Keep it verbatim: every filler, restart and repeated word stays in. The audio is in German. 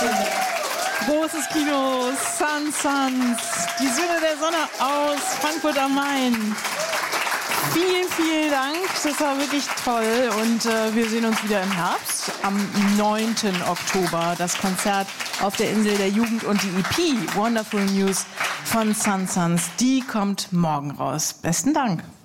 Großes Kino, Sun Suns, die Söhne der Sonne aus Frankfurt am Main. Vielen, vielen Dank, das war wirklich toll und äh, wir sehen uns wieder im Herbst am neunten Oktober. Das Konzert auf der Insel der Jugend und die E P Wonderful News von Sun Suns, die kommt morgen raus. Besten Dank.